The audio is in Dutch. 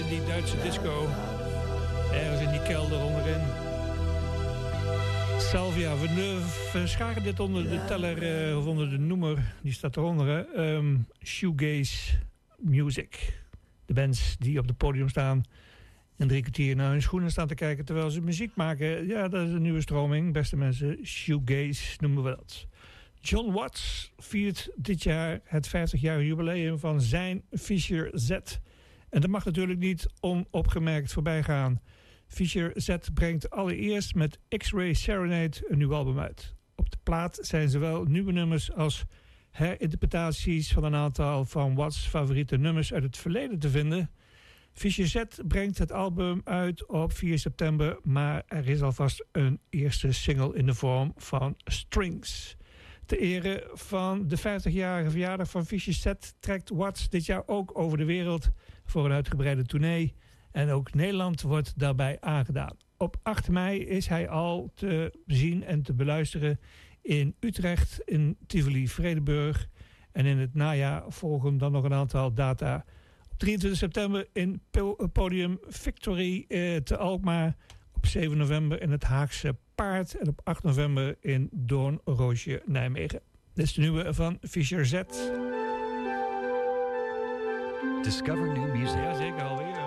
die Duitse disco. Ergens in die kelder onderin. Salvia, we scharen dit onder de teller, of onder de noemer. Die staat eronder, shoegaze music. De bands die op het podium staan en 3 kwartier naar hun schoenen staan te kijken terwijl ze muziek maken. Ja, dat is een nieuwe stroming. Beste mensen, shoegaze noemen we dat. John Watts viert dit jaar het 50-jarige jubileum van zijn Fischer Z. En dat mag natuurlijk niet onopgemerkt voorbij gaan. Fischer Z brengt allereerst met X-Ray Serenade een nieuw album uit. Op de plaat zijn zowel nieuwe nummers als herinterpretaties van een aantal van Watts' favoriete nummers uit het verleden te vinden. Fischer Z brengt het album uit op 4 september, maar er is alvast een eerste single in de vorm van Strings. Ter ere van de 50-jarige verjaardag van Fischer Z trekt Watts dit jaar ook over de wereld voor een uitgebreide tournee. En ook Nederland wordt daarbij aangedaan. Op 8 mei is hij al te zien en te beluisteren in Utrecht, in Tivoli Vredenburg. En in het najaar volgen dan nog een aantal data. Op 23 september in Podium Victory te Alkmaar. Op 7 november in het Haagse Paard. En op 8 november in Doornroosje Nijmegen. Dit is de nieuwe van Fischer Z. Discover new music. Ja, zeker alweer.